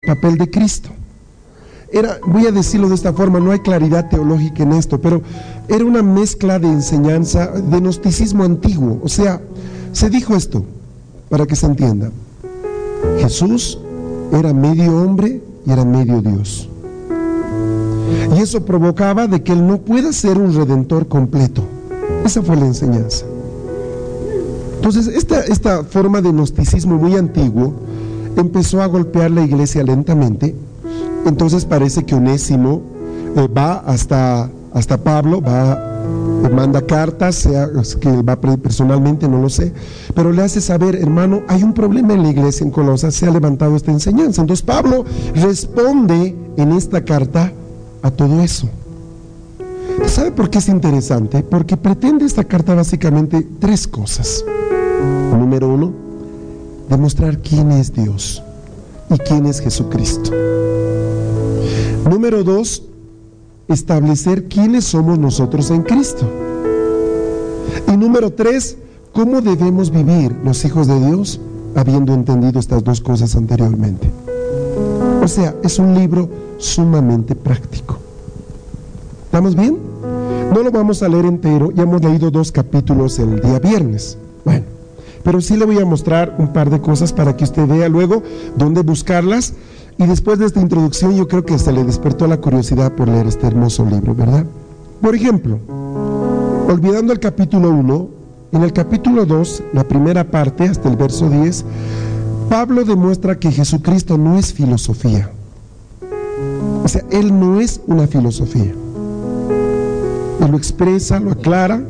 papel de Cristo. Voy a decirlo de esta forma, no hay claridad teológica en esto, pero era una mezcla de enseñanza, de gnosticismo antiguo. O sea, se dijo esto, para que se entienda: Jesús era medio hombre y era medio Dios. Y eso provocaba de que Él no pueda ser un redentor completo. Esa fue la enseñanza. Entonces, esta forma de gnosticismo muy antiguo empezó a golpear la iglesia lentamente. Entonces parece que Onésimo va hasta Pablo, manda cartas, sea que él va personalmente, no lo sé, pero le hace saber: hermano, hay un problema en la iglesia en Colosas, se ha levantado esta enseñanza. Entonces Pablo responde en esta carta a todo eso. ¿Sabe por qué es interesante? Porque pretende esta carta básicamente tres cosas. Número uno, demostrar quién es Dios y quién es Jesucristo. Número dos, establecer quiénes somos nosotros en Cristo. Y número tres, cómo debemos vivir los hijos de Dios habiendo entendido estas dos cosas anteriormente. O sea, es un libro sumamente práctico. ¿Estamos bien? No lo vamos a leer entero, ya hemos leído 2 capítulos el día viernes. Bueno, pero sí le voy a mostrar un par de cosas para que usted vea luego dónde buscarlas. Y después de esta introducción yo creo que se le despertó la curiosidad por leer este hermoso libro, ¿verdad? Por ejemplo, olvidando el capítulo 1, en el capítulo 2, la primera parte, hasta el verso 10, Pablo demuestra que Jesucristo no es filosofía. O sea, Él no es una filosofía. Él lo expresa, lo aclara.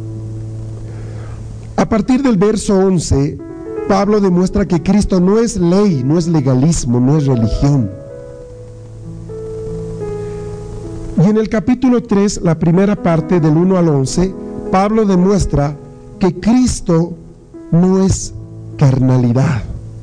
A partir del verso 11, Pablo demuestra que Cristo no es ley, no es legalismo, no es religión. Y en el capítulo 3, la primera parte del 1 al 11, Pablo demuestra que Cristo no es carnalidad.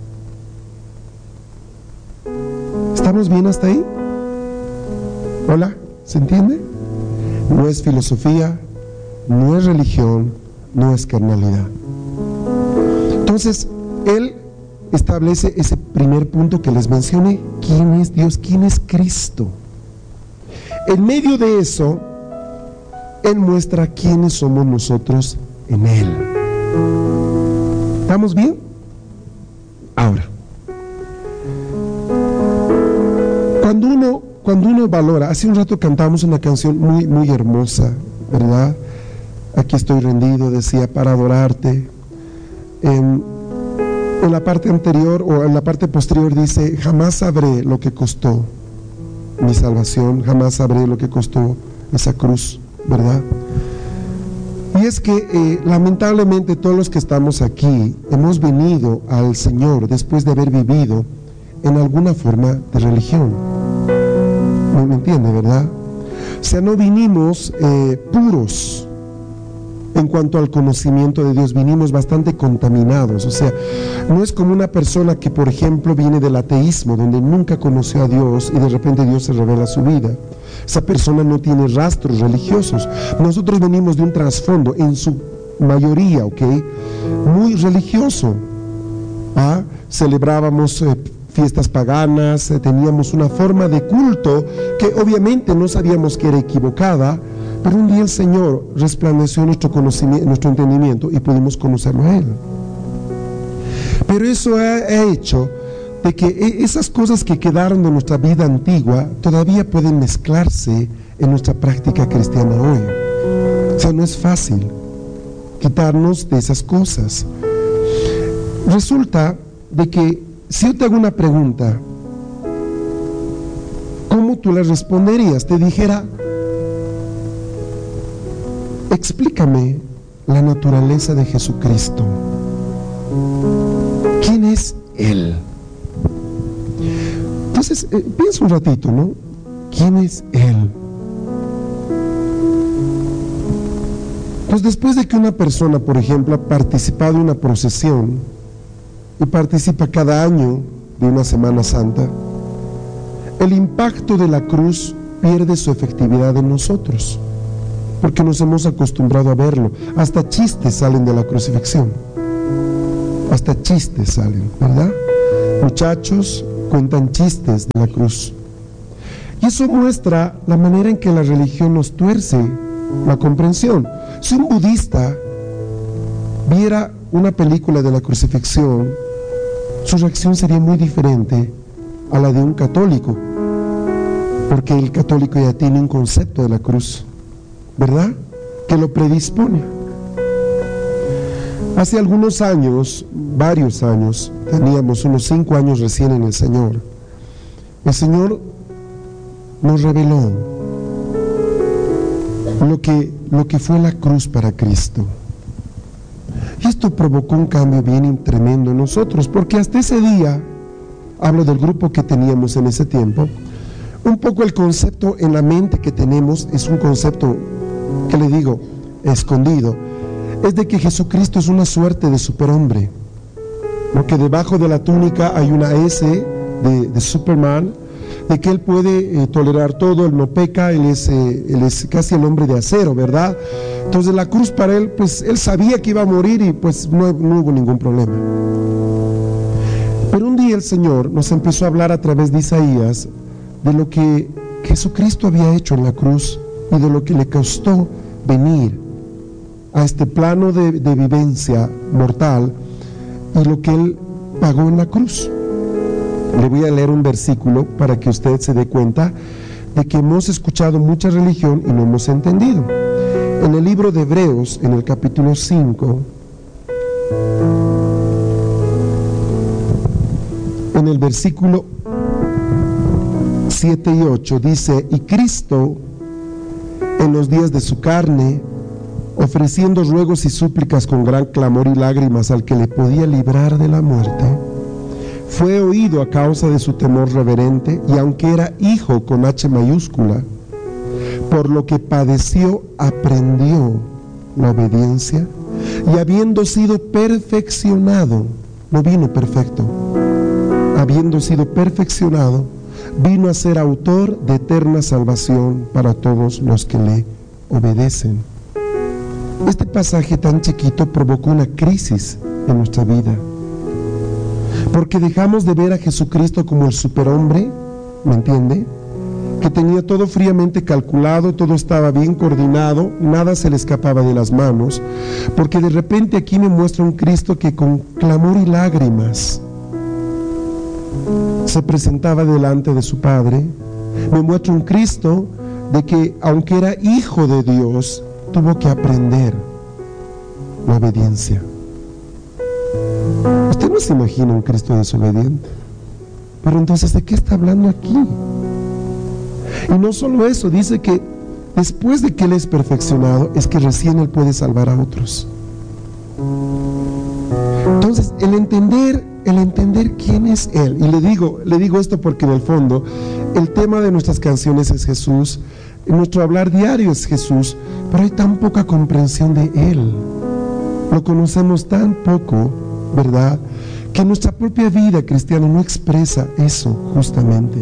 ¿Estamos bien hasta ahí? ¿Hola? ¿Se entiende? No es filosofía, no es religión, no es carnalidad. Entonces, él establece ese primer punto que les mencioné: ¿quién es Dios? ¿Quién es Cristo? En medio de eso, él muestra quiénes somos nosotros en Él. ¿Estamos bien? Ahora, cuando uno valora, hace un rato cantábamos una canción muy, muy hermosa, ¿verdad? Aquí estoy rendido, decía, para adorarte. En la parte anterior o en la parte posterior dice: jamás sabré lo que costó mi salvación, jamás sabré lo que costó esa cruz, ¿verdad? Y es que lamentablemente todos los que estamos aquí hemos venido al Señor después de haber vivido en alguna forma de religión. ¿No me entiende, verdad? O sea, no vinimos puros en cuanto al conocimiento de Dios, vinimos bastante contaminados. O sea, no es como una persona que, por ejemplo, viene del ateísmo, donde nunca conoció a Dios y de repente Dios se revela su vida. Esa persona no tiene rastros religiosos. Nosotros venimos de un trasfondo, en su mayoría, muy religioso. Celebrábamos fiestas paganas, teníamos una forma de culto que obviamente no sabíamos que era equivocada, pero un día el Señor resplandeció nuestro conocimiento, nuestro entendimiento, y pudimos conocerlo a Él. Pero eso ha hecho de que esas cosas que quedaron de nuestra vida antigua todavía pueden mezclarse en nuestra práctica cristiana hoy. O sea, no es fácil quitarnos de esas cosas. Resulta de que si yo te hago una pregunta, ¿cómo tú le responderías? Te dijera: explícame la naturaleza de Jesucristo. ¿Quién es Él? Entonces, piensa un ratito, ¿no? ¿Quién es Él? Pues después de que una persona, por ejemplo, ha participado en una procesión y participa cada año de una Semana Santa, el impacto de la cruz pierde su efectividad en nosotros, porque nos hemos acostumbrado a verlo. Hasta chistes salen de la crucifixión. Hasta chistes salen, ¿verdad? Muchachos, cuentan chistes de la cruz. Y eso muestra la manera en que la religión nos tuerce la comprensión. Si un budista viera una película de la crucifixión, su reacción sería muy diferente a la de un católico, porque el católico ya tiene un concepto de la cruz, ¿verdad?, que lo predispone. Hace algunos años, varios años, teníamos unos 5 años recién en el Señor nos reveló lo que fue la cruz para Cristo. Y esto provocó un cambio bien tremendo en nosotros, porque hasta ese día, hablo del grupo que teníamos en ese tiempo, un poco el concepto en la mente que tenemos es un concepto, que le digo, escondido, es de que Jesucristo es una suerte de superhombre, porque debajo de la túnica hay una S de Superman, de que Él puede tolerar todo, Él no peca, él es casi el hombre de acero, ¿verdad? Entonces la cruz para Él, pues Él sabía que iba a morir y pues no hubo ningún problema. Pero un día el Señor nos empezó a hablar a través de Isaías de lo que Jesucristo había hecho en la cruz y de lo que le costó venir a este plano de vivencia mortal y lo que Él pagó en la cruz. Le voy a leer un versículo para que usted se dé cuenta de que hemos escuchado mucha religión y no hemos entendido. En el libro de Hebreos, en el capítulo 5, en el versículo 7 y 8, dice: y Cristo, en los días de su carne, ofreciendo ruegos y súplicas con gran clamor y lágrimas al que le podía librar de la muerte, fue oído a causa de su temor reverente, y aunque era hijo con H mayúscula, por lo que padeció, aprendió la obediencia, y habiendo sido perfeccionado, no vino perfecto, habiendo sido perfeccionado, vino a ser autor de eterna salvación para todos los que le obedecen. Este pasaje tan chiquito provocó una crisis en nuestra vida, porque dejamos de ver a Jesucristo como el superhombre, ¿me entiende?, que tenía todo fríamente calculado, todo estaba bien coordinado, nada se le escapaba de las manos, porque de repente aquí me muestra un Cristo que con clamor y lágrimas se presentaba delante de su Padre. Me muestra un Cristo de que, aunque era hijo de Dios, tuvo que aprender la obediencia. Usted no se imagina un Cristo desobediente, pero entonces, ¿de qué está hablando aquí? Y no solo eso, dice que después de que Él es perfeccionado, es que recién Él puede salvar a otros. Entonces, el entender quién es Él, y le digo esto porque en el fondo, el tema de nuestras canciones es Jesús, nuestro hablar diario es Jesús, pero hay tan poca comprensión de Él, lo conocemos tan poco, ¿verdad?, que nuestra propia vida cristiana no expresa eso justamente.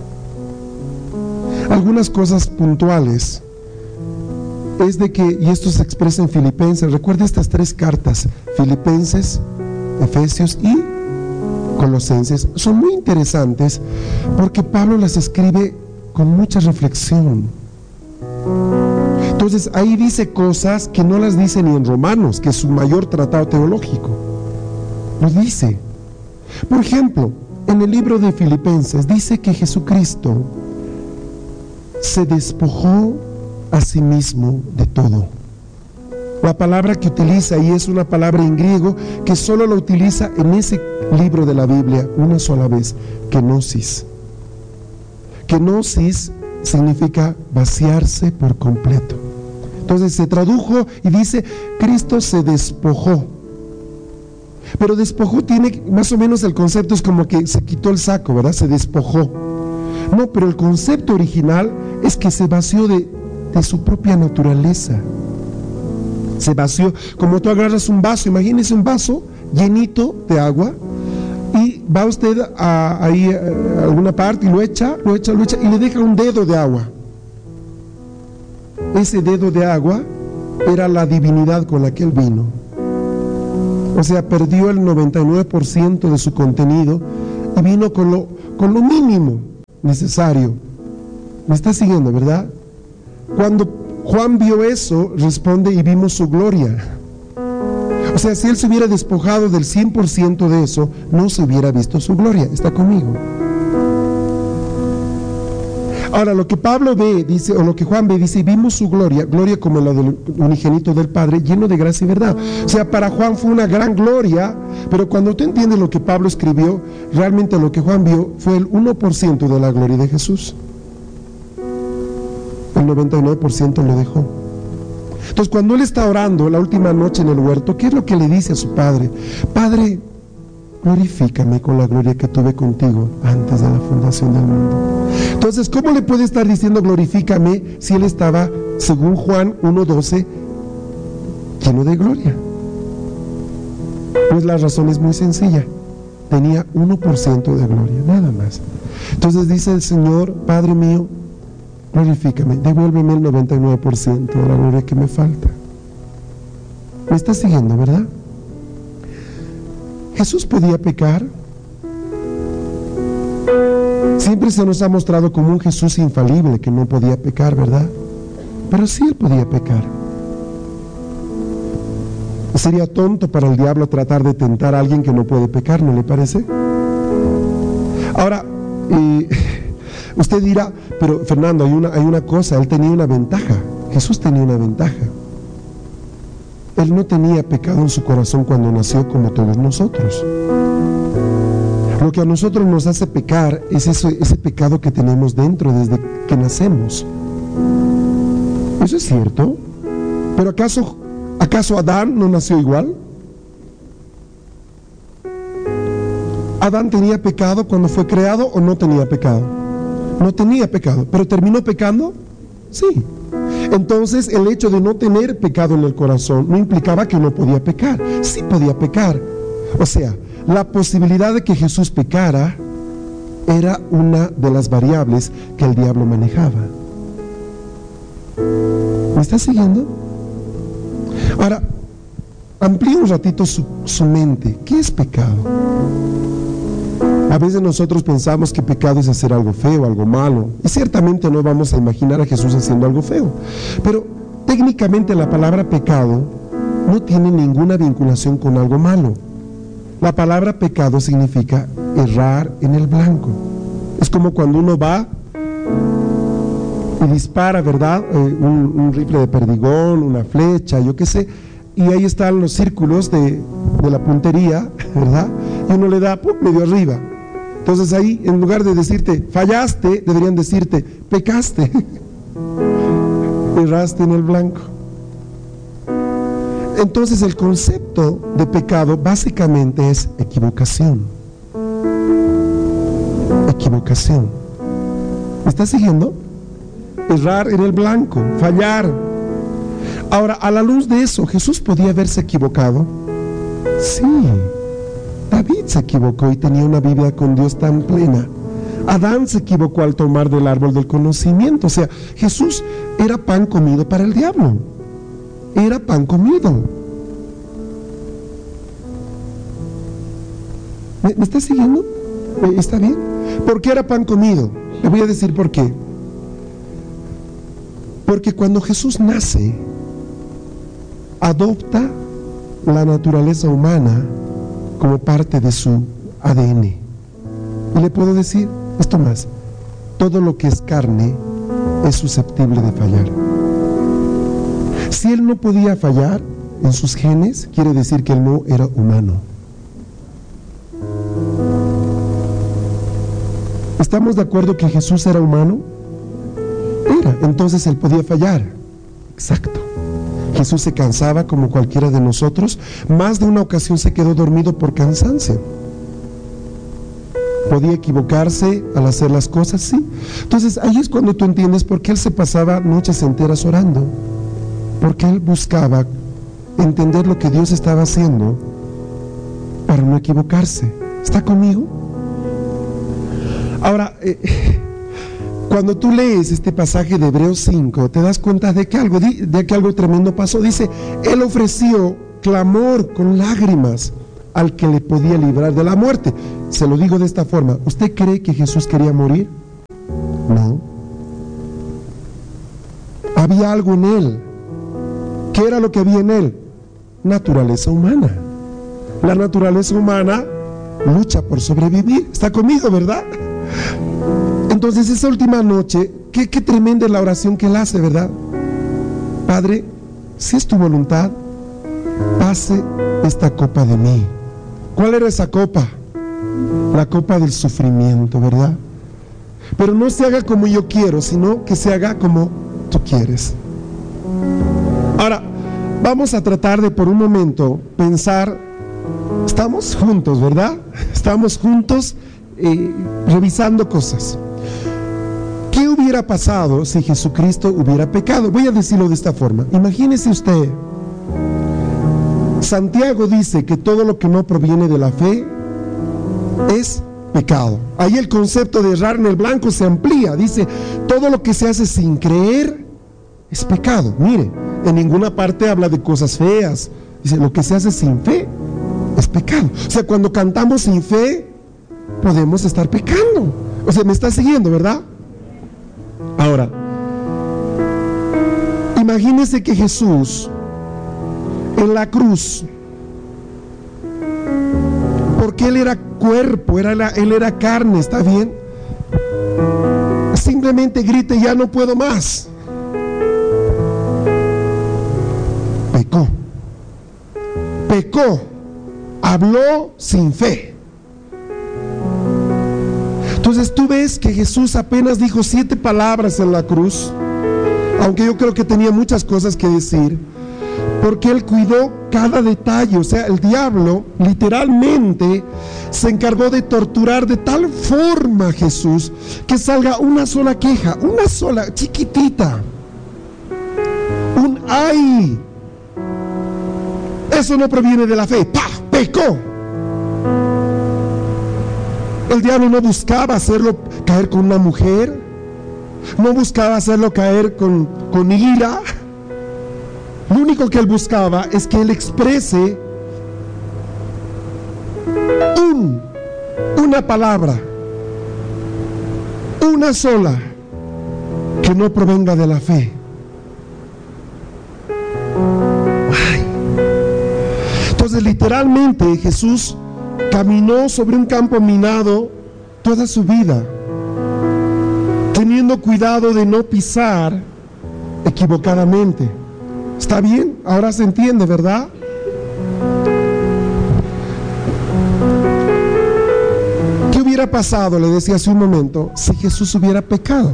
Algunas cosas puntuales es de que, y esto se expresa en Filipenses, recuerda estas 3 cartas, Filipenses, Efesios y Colosenses, son muy interesantes porque Pablo las escribe con mucha reflexión. Entonces ahí dice cosas que no las dice ni en Romanos, que es su mayor tratado teológico. Lo dice. Por ejemplo, en el libro de Filipenses dice que Jesucristo se despojó a sí mismo de todo. La palabra que utiliza ahí es una palabra en griego que solo la utiliza en ese libro de la Biblia una sola vez: kenosis. Kenosis significa vaciarse por completo. Entonces se tradujo y dice: Cristo se despojó. Pero despojó tiene más o menos el concepto, es como que se quitó el saco, ¿verdad? Se despojó. No, pero el concepto original es que se vació de su propia naturaleza. Se vació, como tú agarras un vaso, imagínese un vaso llenito de agua, y va usted a alguna parte y lo echa y le deja un dedo de agua. Ese dedo de agua era la divinidad con la que él vino. O sea, perdió el 99% de su contenido y vino con lo mínimo necesario. ¿Me está siguiendo, verdad? Cuando Juan vio eso, responde, y vimos su gloria. O sea, si él se hubiera despojado del 100% de eso, no se hubiera visto su gloria. ¿Está conmigo? Ahora, lo que Pablo ve, dice, o lo que Juan ve, dice, vimos su gloria, gloria como la del unigénito del Padre, lleno de gracia y verdad. O sea, para Juan fue una gran gloria, pero cuando tú entiendes lo que Pablo escribió, realmente lo que Juan vio fue el 1% de la gloria de Jesús. El 99% lo dejó. Entonces, cuando él está orando la última noche en el huerto, ¿qué es lo que le dice a su padre? Padre, glorifícame con la gloria que tuve contigo antes de la fundación del mundo. Entonces, ¿cómo le puede estar diciendo glorifícame si él estaba, según Juan 1:12, lleno de gloria? Pues la razón es muy sencilla. Tenía 1% de gloria, nada más. Entonces dice el Señor, Padre mío, glorifícame, devuélveme el 99% de la gloria que me falta. ¿Me está siguiendo, verdad? ¿Jesús podía pecar? Siempre se nos ha mostrado como un Jesús infalible que no podía pecar, ¿verdad? Pero sí él podía pecar. Sería tonto para el diablo tratar de tentar a alguien que no puede pecar, ¿no le parece? Ahora, usted dirá, pero Fernando, hay una cosa, él tenía una ventaja. Jesús tenía una ventaja. Él no tenía pecado en su corazón cuando nació como todos nosotros. Lo que a nosotros nos hace pecar es ese pecado que tenemos dentro desde que nacemos. ¿Eso es cierto? ¿Pero acaso Adán no nació igual? ¿Adán tenía pecado cuando fue creado o no tenía pecado? No tenía pecado, pero ¿terminó pecando? Sí. Entonces el hecho de no tener pecado en el corazón no implicaba que no podía pecar. Sí podía pecar. O sea, la posibilidad de que Jesús pecara era una de las variables que el diablo manejaba. ¿Me está siguiendo? Ahora, amplíe un ratito su mente. ¿Qué es pecado? A veces nosotros pensamos que pecado es hacer algo feo, algo malo, y ciertamente no vamos a imaginar a Jesús haciendo algo feo, pero técnicamente la palabra pecado no tiene ninguna vinculación con algo malo. La palabra pecado significa errar en el blanco. Es como cuando uno va y dispara, ¿verdad? Un rifle de perdigón, una flecha, yo qué sé, y ahí están los círculos de la puntería, ¿verdad? Y uno le da medio arriba. Entonces ahí, en lugar de decirte fallaste, deberían decirte pecaste. Erraste en el blanco. Entonces el concepto de pecado básicamente es equivocación. Equivocación. ¿Me está siguiendo? Errar en el blanco, fallar. Ahora, a la luz de eso, ¿Jesús podía haberse equivocado? Sí. David se equivocó y tenía una vida con Dios tan plena. Adán se equivocó al tomar del árbol del conocimiento. O sea, Jesús era pan comido para el diablo. Era pan comido. ¿Me está siguiendo? ¿Está bien? ¿Por qué era pan comido? Le voy a decir por qué. Porque cuando Jesús nace, adopta la naturaleza humana como parte de su ADN. Y le puedo decir esto más: todo lo que es carne es susceptible de fallar. Si él no podía fallar en sus genes, quiere decir que él no era humano. ¿Estamos de acuerdo que Jesús era humano? Era, entonces él podía fallar. Exacto. Jesús se cansaba como cualquiera de nosotros. Más de una ocasión se quedó dormido por cansancio. Podía equivocarse al hacer las cosas, sí. Entonces ahí es cuando tú entiendes por qué él se pasaba noches enteras orando. Porque él buscaba entender lo que Dios estaba haciendo para no equivocarse. ¿Está conmigo? Ahora, cuando tú lees este pasaje de Hebreos 5, te das cuenta de que algo tremendo pasó. Dice, él ofreció clamor con lágrimas al que le podía librar de la muerte. Se lo digo de esta forma: ¿usted cree que Jesús quería morir? No. Había algo en él. ¿Qué era lo que había en él? Naturaleza humana. La naturaleza humana lucha por sobrevivir. Está conmigo, ¿verdad? Entonces, esa última noche, qué tremenda es la oración que él hace, ¿verdad? Padre, si es tu voluntad, pase esta copa de mí. ¿Cuál era esa copa? La copa del sufrimiento, ¿verdad? Pero no se haga como yo quiero, sino que se haga como tú quieres. Ahora, vamos a tratar de por un momento pensar, estamos juntos, ¿verdad? Estamos juntos revisando cosas. ¿Qué hubiera pasado si Jesucristo hubiera pecado? Voy a decirlo de esta forma. Imagínese usted, Santiago dice que todo lo que no proviene de la fe es pecado. Ahí el concepto de errar en el blanco se amplía. Dice, todo lo que se hace sin creer es pecado. Mire, en ninguna parte habla de cosas feas. Dice, lo que se hace sin fe es pecado. O sea, cuando cantamos sin fe, podemos estar pecando. O sea, me está siguiendo, ¿verdad? Ahora, imagínese que Jesús en la cruz, porque Él era cuerpo, Él era carne, ¿está bien? Simplemente grite, ya no puedo más. Pecó, habló sin fe. Entonces tú ves que Jesús apenas dijo 7 palabras en la cruz, aunque yo creo que tenía muchas cosas que decir, porque Él cuidó cada detalle. O sea, el diablo literalmente se encargó de torturar de tal forma a Jesús que salga una sola queja, una sola, chiquitita, un ay. Eso no proviene de la fe. ¡Pah! Pecó. El diablo no buscaba hacerlo caer con una mujer, no buscaba hacerlo caer con ira. Lo único que él buscaba es que él exprese una palabra, una sola, que no provenga de la fe. Ay. Entonces, literalmente, Jesús caminó sobre un campo minado toda su vida, teniendo cuidado de no pisar equivocadamente. ¿Está bien? Ahora se entiende, ¿verdad? ¿Qué hubiera pasado, le decía hace un momento, si Jesús hubiera pecado?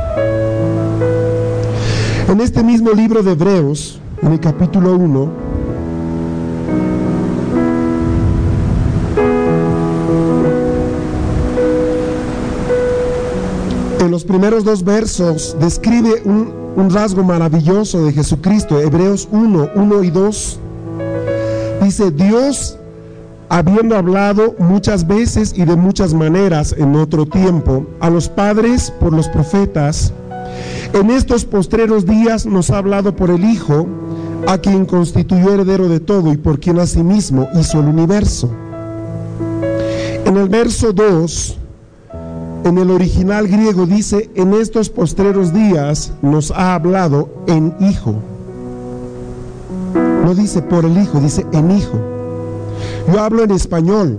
En este mismo libro de Hebreos, en el capítulo 1, en los primeros 2 versos describe un rasgo maravilloso de Jesucristo. Hebreos 1 y 2 dice: Dios, habiendo hablado muchas veces y de muchas maneras en otro tiempo a los padres por los profetas, en estos postreros días nos ha hablado por el Hijo, a quien constituyó heredero de todo y por quien asimismo hizo el universo. En el verso 2, en el original griego dice: en estos postreros días nos ha hablado en Hijo. No dice por el Hijo, dice en Hijo. Yo hablo en español,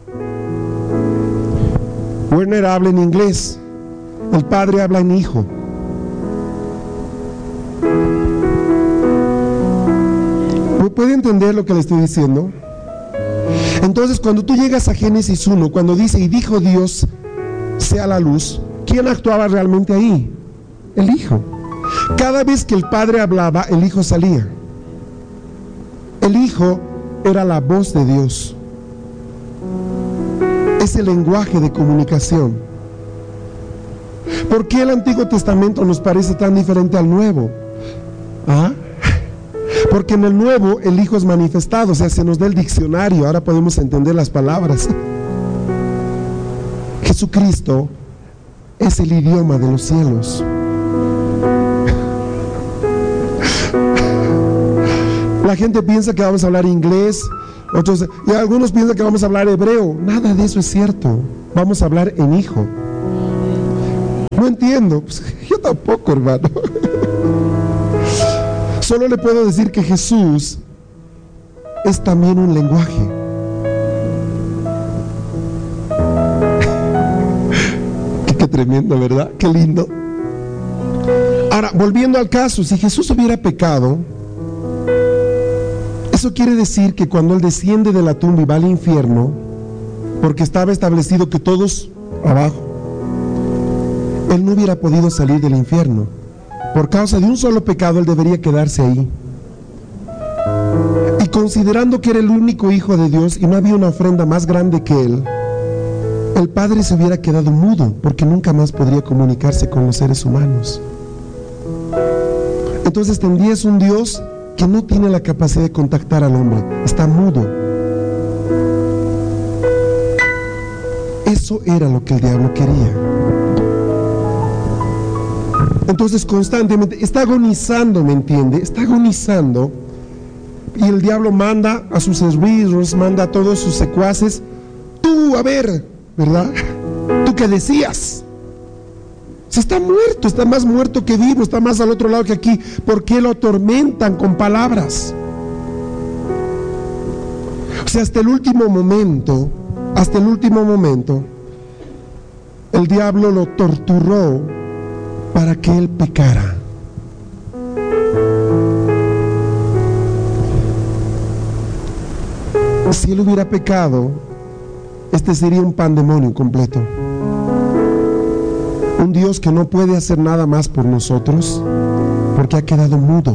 Werner habla en inglés, el Padre habla en Hijo. ¿Puede entender lo que le estoy diciendo? Entonces, cuando tú llegas a Génesis 1, cuando dice: y dijo Dios, sea la luz, ¿quién actuaba realmente ahí? El Hijo. Cada vez que el Padre hablaba, el Hijo salía. El Hijo era la voz de Dios. Es el lenguaje de comunicación. ¿Por qué el Antiguo Testamento nos parece tan diferente al Nuevo? ¿Ah? Porque en el Nuevo el Hijo es manifestado, o sea, se nos da el diccionario, ahora podemos entender las palabras. Jesucristo es el idioma de los cielos. La gente piensa que vamos a hablar inglés, Otros, y algunos piensan que vamos a hablar hebreo. Nada de eso es cierto. Vamos a hablar en hijo. No entiendo. Pues, yo tampoco, hermano. Solo le puedo decir que Jesús es también un lenguaje. Qué tremendo, ¿verdad? Qué lindo. Ahora, volviendo al caso, si Jesús hubiera pecado, eso quiere decir que cuando Él desciende de la tumba y va al infierno, porque estaba establecido que todos abajo, Él no hubiera podido salir del infierno. Por causa de un solo pecado, Él debería quedarse ahí. Y considerando que era el único hijo de Dios y no había una ofrenda más grande que Él, el Padre se hubiera quedado mudo, porque nunca más podría comunicarse con los seres humanos. Entonces tendrías un Dios que no tiene la capacidad de contactar al hombre, está mudo. Eso era lo que el diablo quería. Entonces constantemente está agonizando, ¿me entiende? Está agonizando, y el diablo manda a sus esbirros, manda a todos sus secuaces. Tú, a ver, ¿verdad? ¿Tú qué decías? Si está muerto, está más muerto que vivo, está más al otro lado que aquí. ¿Por qué lo atormentan con palabras? O sea, hasta el último momento, el diablo lo torturó para que él pecara. Si él hubiera pecado, este sería un pandemonio completo. Un Dios que no puede hacer nada más por nosotros porque ha quedado mudo.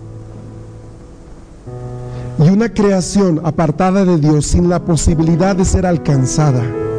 Y una creación apartada de Dios sin la posibilidad de ser alcanzada.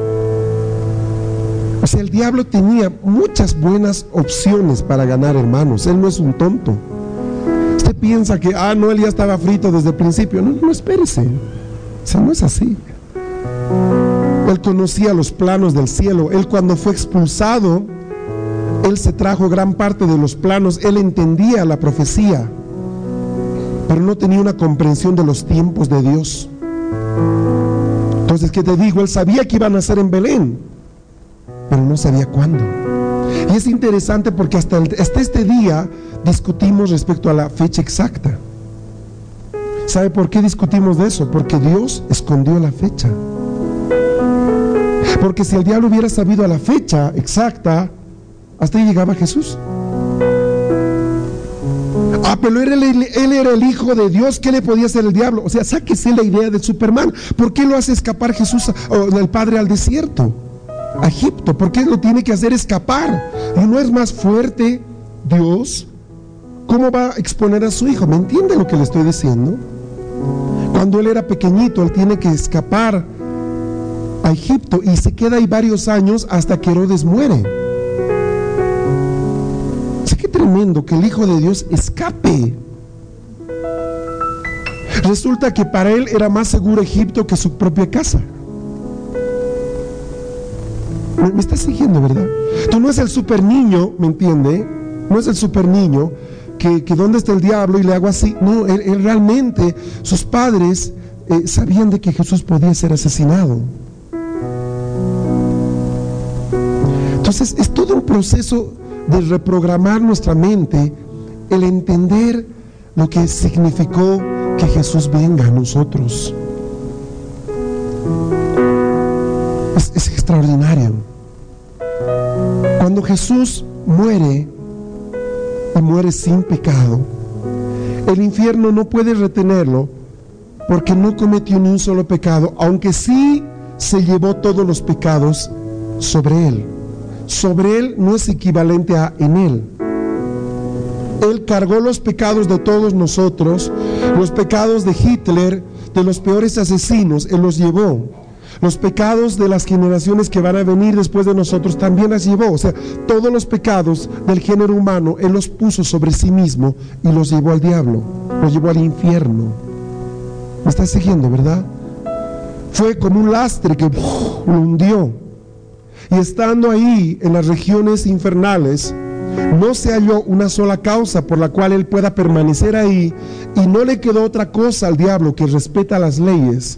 O sea, el diablo tenía muchas buenas opciones para ganar, hermanos. Él no es un tonto. Usted piensa que, no, él ya estaba frito desde el principio. No, espérese. O sea, no es así. Él conocía los planos del cielo. Él, cuando fue expulsado, él se trajo gran parte de los planos. Él entendía la profecía, pero no tenía una comprensión de los tiempos de Dios. Entonces, ¿qué te digo? Él sabía que iban a nacer en Belén, pero no sabía cuándo. Y es interesante porque hasta este día discutimos respecto a la fecha exacta. ¿Sabe por qué discutimos de eso? Porque Dios escondió la fecha. Porque si el diablo hubiera sabido a la fecha exacta, hasta ahí llegaba Jesús. Pero él era el hijo de Dios. ¿Qué le podía hacer el diablo? O sea, sáquese la idea de Superman. ¿Por qué lo hace escapar Jesús, el Padre, al desierto, a Egipto? ¿Por qué lo tiene que hacer escapar? ¿Y no es más fuerte Dios? ¿Cómo va a exponer a su hijo? ¿Me entiende lo que le estoy diciendo? Cuando él era pequeñito, él tiene que escapar a Egipto y se queda ahí varios años hasta que Herodes muere. Qué tremendo que el Hijo de Dios escape. Resulta que para él era más seguro Egipto que su propia casa. ¿Me estás siguiendo, verdad? Tú no es el super niño, ¿me entiende? No es el super niño que dónde está el diablo y le hago así. No, él realmente, sus padres sabían de que Jesús podía ser asesinado. Entonces es todo un proceso de reprogramar nuestra mente, el entender lo que significó que Jesús venga a nosotros. Es extraordinario. Cuando Jesús muere, y muere sin pecado, el infierno no puede retenerlo porque no cometió ni un solo pecado, aunque sí se llevó todos los pecados sobre él. Sobre él no es equivalente a en él. Él cargó los pecados de todos nosotros, los pecados de Hitler, de los peores asesinos, él los llevó. Los pecados de las generaciones que van a venir después de nosotros también las llevó. O sea, todos los pecados del género humano él los puso sobre sí mismo y los llevó al diablo, los llevó al infierno. ¿Me estás siguiendo, verdad? Fue como un lastre que lo hundió. Y estando ahí en las regiones infernales, no se halló una sola causa por la cual él pueda permanecer ahí, y no le quedó otra cosa al diablo que respeta las leyes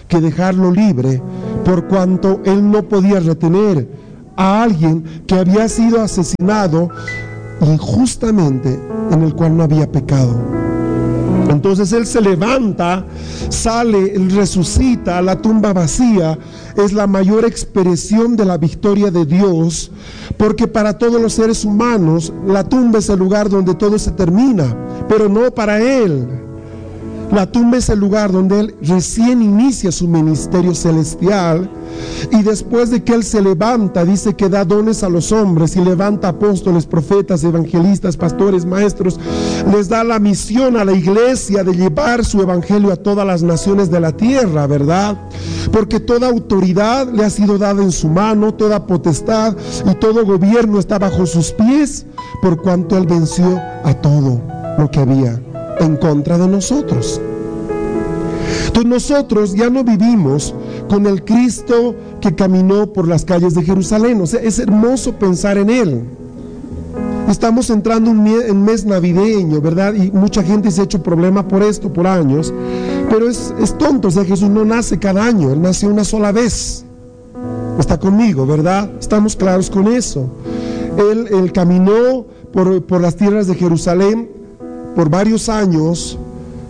que dejarlo libre, por cuanto él no podía retener a alguien que había sido asesinado injustamente, en el cual no había pecado. Entonces él se levanta, sale, él resucita, la tumba vacía es la mayor expresión de la victoria de Dios, porque para todos los seres humanos la tumba es el lugar donde todo se termina, pero no para él. La tumba es el lugar donde él recién inicia su ministerio celestial, y después de que él se levanta, dice que da dones a los hombres y levanta apóstoles, profetas, evangelistas, pastores, maestros. Les da la misión a la iglesia de llevar su evangelio a todas las naciones de la tierra, ¿verdad? Porque toda autoridad le ha sido dada en su mano, toda potestad y todo gobierno está bajo sus pies, por cuanto él venció a todo lo que había en contra de nosotros. Entonces nosotros ya no vivimos con el Cristo que caminó por las calles de Jerusalén. O sea, es hermoso pensar en él. Estamos entrando en mes navideño, ¿verdad? Y mucha gente se ha hecho problema por esto, por años. Pero es tonto, o sea, Jesús no nace cada año, él nace una sola vez. Está conmigo, ¿verdad? Estamos claros con eso. Él caminó por las tierras de Jerusalén por varios años,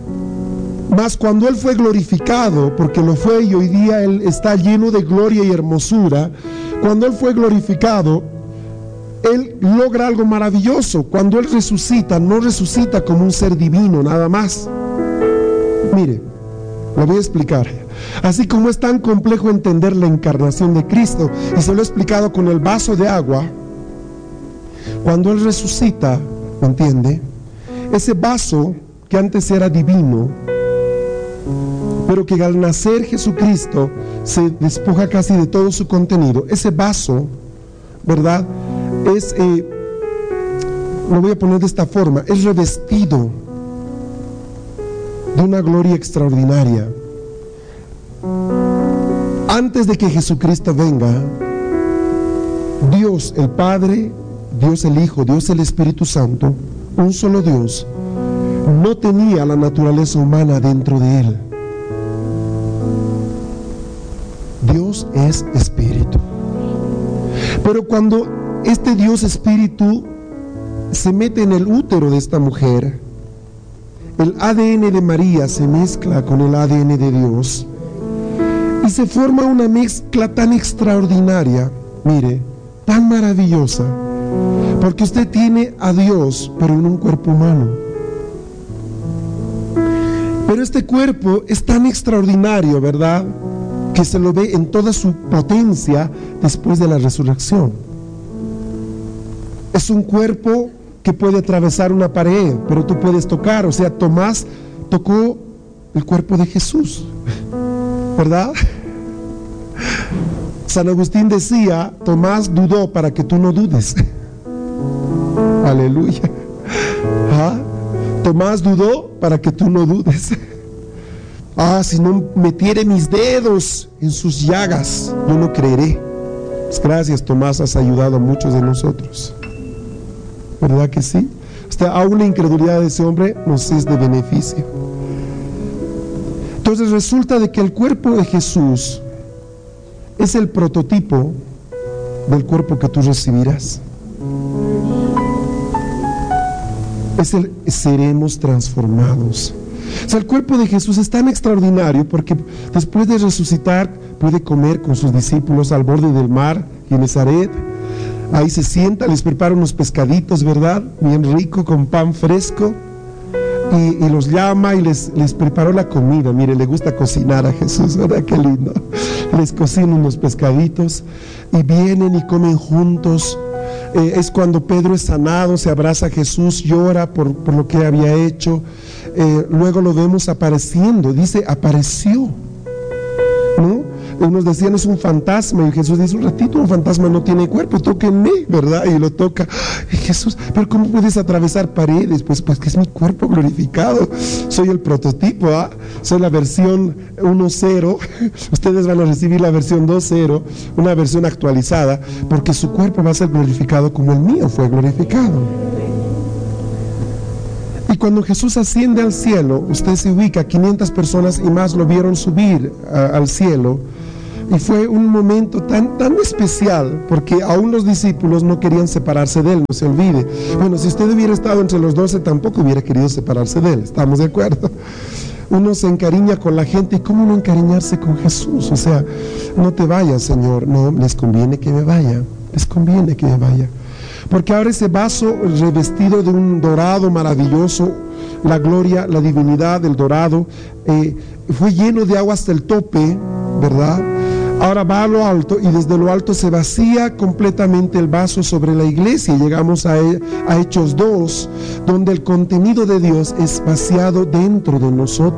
mas cuando él fue glorificado, porque lo fue y hoy día él está lleno de gloria y hermosura, cuando él fue glorificado, él logra algo maravilloso. Cuando él resucita, no resucita como un ser divino nada más. Mire, lo voy a explicar. Así como es tan complejo entender la encarnación de Cristo, y se lo he explicado con el vaso de agua, cuando él resucita, ¿me entiende? Ese vaso que antes era divino, pero que al nacer Jesucristo se despoja casi de todo su contenido. Ese vaso, ¿verdad? Lo voy a poner de esta forma, es revestido de una gloria extraordinaria. Antes de que Jesucristo venga, Dios el Padre, Dios el Hijo, Dios el Espíritu Santo, un solo Dios, no tenía la naturaleza humana dentro de él. Dios es espíritu. Pero cuando este Dios espíritu se mete en el útero de esta mujer, el ADN de María se mezcla con el ADN de Dios y se forma una mezcla tan extraordinaria, mire, tan maravillosa, porque usted tiene a Dios, pero en un cuerpo humano. Pero este cuerpo es tan extraordinario, ¿verdad?, que se lo ve en toda su potencia después de la resurrección. Es un cuerpo que puede atravesar una pared, pero tú puedes tocar. O sea, Tomás tocó el cuerpo de Jesús, ¿verdad? San Agustín decía, Tomás dudó para que tú no dudes. Aleluya. ¿Ah? Tomás dudó para que tú no dudes. Si no metiere mis dedos en sus llagas, yo no creeré. Pues gracias, Tomás, has ayudado a muchos de nosotros. ¿Verdad que sí? Aún la incredulidad de ese hombre nos es de beneficio. Entonces resulta de que el cuerpo de Jesús es el prototipo del cuerpo que tú recibirás. Seremos transformados. O sea, el cuerpo de Jesús es tan extraordinario porque después de resucitar puede comer con sus discípulos al borde del mar Genesaret. Ahí se sienta, les prepara unos pescaditos, ¿verdad? Bien rico, con pan fresco, y los llama y les preparó la comida. Mire, le gusta cocinar a Jesús, ¿verdad? Qué lindo. Les cocina unos pescaditos y vienen y comen juntos. Es cuando Pedro es sanado, se abraza a Jesús, llora por lo que había hecho. Luego lo vemos apareciendo, dice, apareció, ¿no? Unos decían es un fantasma, y Jesús dice, un ratito, un fantasma no tiene cuerpo, tóquenme, ¿verdad? Y lo toca. Y Jesús, pero ¿cómo puedes atravesar paredes? Pues que es mi cuerpo glorificado, soy el prototipo, ¿ah? Soy la versión 1.0, ustedes van a recibir la versión 2.0, una versión actualizada, porque su cuerpo va a ser glorificado como el mío fue glorificado. Y Y cuando Jesús asciende al cielo, usted se ubica, 500 personas y más lo vieron subir al cielo. Y fue un momento tan especial, porque aún los discípulos no querían separarse de él, no se olvide. Bueno, si usted hubiera estado entre los 12, tampoco hubiera querido separarse de él, ¿estamos de acuerdo? Uno se encariña con la gente, ¿y cómo no encariñarse con Jesús? O sea, no te vayas, Señor. No, les conviene que me vaya, les conviene que me vaya. Porque ahora ese vaso revestido de un dorado maravilloso, la gloria, la divinidad del dorado, fue lleno de agua hasta el tope, ¿verdad? Ahora va a lo alto y desde lo alto se vacía completamente el vaso sobre la iglesia. Y llegamos a Hechos 2, donde el contenido de Dios es vaciado dentro de nosotros.